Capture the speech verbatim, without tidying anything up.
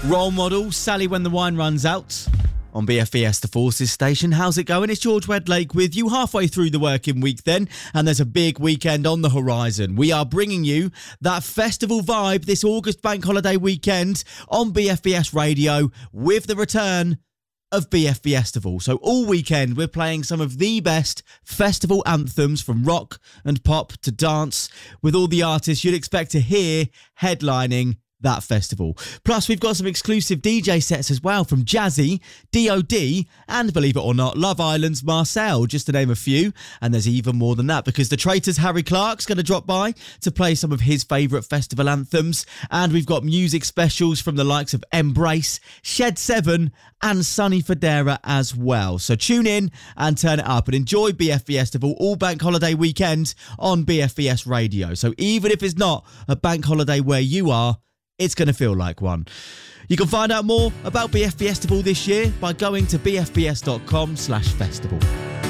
Role model, Sally When the Wine Runs Out. On B F B S, the Forces station. How's it going? It's George Wedlake with you, halfway through the working week then, and there's a big weekend on the horizon. We are bringing you that festival vibe this August bank holiday weekend on B F B S Radio with the return of B F B Festival. So all weekend we're playing some of the best festival anthems from rock and pop to dance with all the artists you'd expect to hear headlining that festival. Plus, we've got some exclusive D J sets as well from Jazzy, D O D, and believe it or not, Love Island's Marcel, just to name a few. And there's even more than that because the Traitors' Harry Clark's going to drop by to play some of his favourite festival anthems. And we've got music specials from the likes of Embrace, Shed seven, and Sonny Fodera as well. So tune in and turn it up and enjoy B F B Festival all bank holiday weekend on B F B S Radio. So even if it's not a bank holiday where you are, it's going to feel like one. You can find out more about B F B Festival this year by going to bfbs.com slash festival.